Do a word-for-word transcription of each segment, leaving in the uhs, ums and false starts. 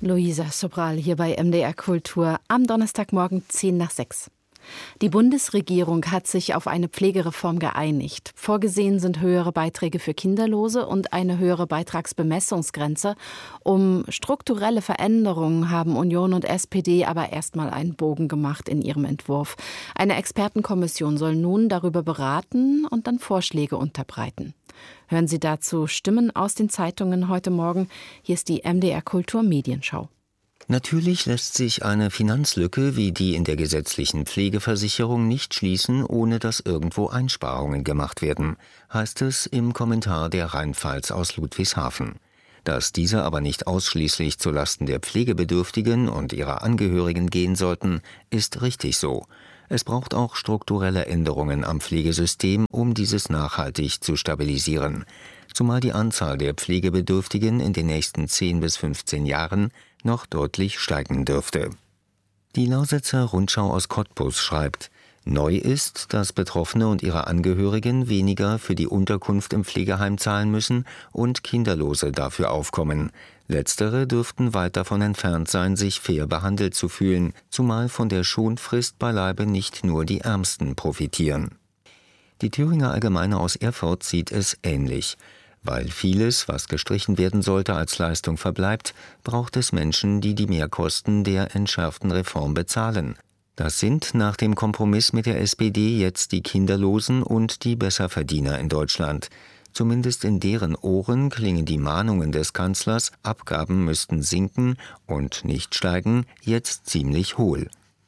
Luisa Sobral hier bei M D R Kultur am Donnerstagmorgen zehn nach sechs. Die Bundesregierung hat sich auf eine Pflegereform geeinigt. Vorgesehen sind höhere Beiträge für Kinderlose und eine höhere Beitragsbemessungsgrenze. Um strukturelle Veränderungen haben Union und S P D aber erstmal einen Bogen gemacht in ihrem Entwurf. Eine Expertenkommission soll nun darüber beraten und dann Vorschläge unterbreiten. Hören Sie dazu Stimmen aus den Zeitungen heute Morgen. Hier ist die M D R Kultur Medienschau. Natürlich lässt sich eine Finanzlücke wie die in der gesetzlichen Pflegeversicherung nicht schließen, ohne dass irgendwo Einsparungen gemacht werden, heißt es im Kommentar der Rheinpfalz aus Ludwigshafen. Dass diese aber nicht ausschließlich zulasten der Pflegebedürftigen und ihrer Angehörigen gehen sollten, ist richtig so. Es braucht auch strukturelle Änderungen am Pflegesystem, um dieses nachhaltig zu stabilisieren. Zumal die Anzahl der Pflegebedürftigen in den nächsten zehn bis fünfzehn Jahren noch deutlich steigen dürfte. Die Lausitzer Rundschau aus Cottbus schreibt: Neu ist, dass Betroffene und ihre Angehörigen weniger für die Unterkunft im Pflegeheim zahlen müssen und Kinderlose dafür aufkommen. Letztere dürften weit davon entfernt sein, sich fair behandelt zu fühlen, zumal von der Schonfrist beileibe nicht nur die Ärmsten profitieren. Die Thüringer Allgemeine aus Erfurt sieht es ähnlich. Weil vieles, was gestrichen werden sollte, als Leistung verbleibt, braucht es Menschen, die die Mehrkosten der entschärften Reform bezahlen. Das sind nach dem Kompromiss mit der S P D jetzt die Kinderlosen und die Besserverdiener in Deutschland. Zumindest in deren Ohren klingen die Mahnungen des Kanzlers, Abgaben müssten sinken und nicht steigen, jetzt ziemlich hohl.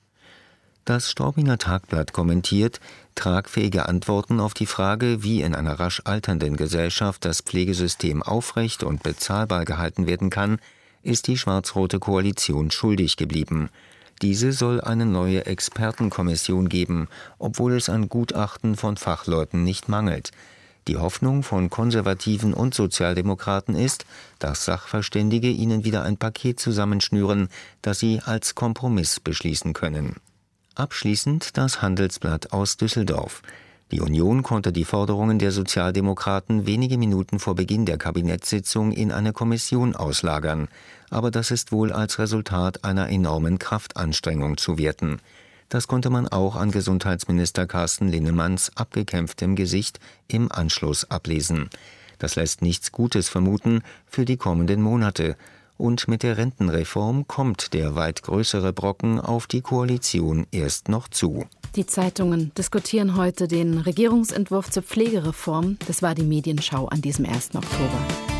Das Staubinger Tagblatt kommentiert: Tragfähige Antworten auf die Frage, wie in einer rasch alternden Gesellschaft das Pflegesystem aufrecht und bezahlbar gehalten werden kann, ist die schwarz-rote Koalition schuldig geblieben. Diese soll eine neue Expertenkommission geben, obwohl es an Gutachten von Fachleuten nicht mangelt. Die Hoffnung von Konservativen und Sozialdemokraten ist, dass Sachverständige ihnen wieder ein Paket zusammenschnüren, das sie als Kompromiss beschließen können. Abschließend das Handelsblatt aus Düsseldorf. Die Union konnte die Forderungen der Sozialdemokraten wenige Minuten vor Beginn der Kabinettssitzung in eine Kommission auslagern. Aber das ist wohl als Resultat einer enormen Kraftanstrengung zu werten. Das konnte man auch an Gesundheitsminister Carsten Linnemanns abgekämpftem Gesicht im Anschluss ablesen. Das lässt nichts Gutes vermuten für die kommenden Monate. Und mit der Rentenreform kommt der weit größere Brocken auf die Koalition erst noch zu. Die Zeitungen diskutieren heute den Regierungsentwurf zur Pflegereform. Das war die Medienschau an diesem ersten Oktober.